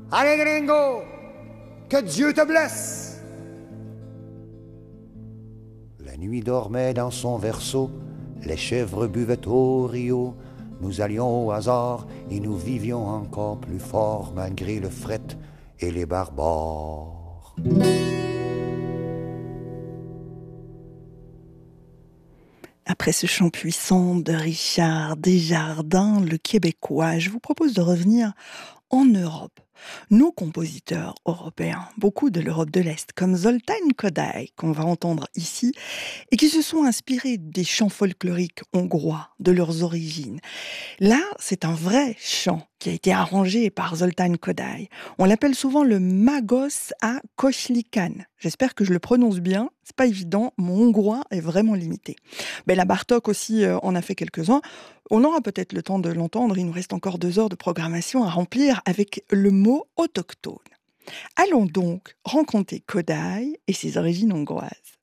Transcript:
Allez gringo, que Dieu te blesse. La nuit dormait dans son berceau, les chèvres buvaient au rio. Nous allions au hasard et nous vivions encore plus fort malgré le fret et les barbares. Après ce chant puissant de Richard Desjardins, le Québécois, je vous propose de revenir en Europe. Nos compositeurs européens, beaucoup de l'Europe de l'Est, comme Zoltán Kodály, qu'on va entendre ici, et qui se sont inspirés des chants folkloriques hongrois, de leurs origines. Là, c'est un vrai chant qui a été arrangé par Zoltán Kodály. On l'appelle souvent le Magos à Koslikan. J'espère que je le prononce bien. C'est pas évident. Mon hongrois est vraiment limité. Béla Bartók aussi en a fait quelques-uns. On aura peut-être le temps de l'entendre. Il nous reste encore 2 heures de programmation à remplir avec le mot autochtone. Allons donc rencontrer Kodály et ses origines hongroises.